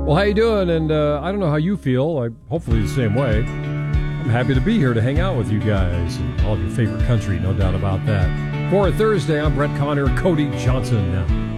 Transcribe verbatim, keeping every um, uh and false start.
Well, how you doing? And uh, I don't know how you feel. I, hopefully the same way. I'm happy to be here to hang out with you guys and all of your favorite country, no doubt about that. For a Thursday, I'm Brett Connor, Cody Johnson.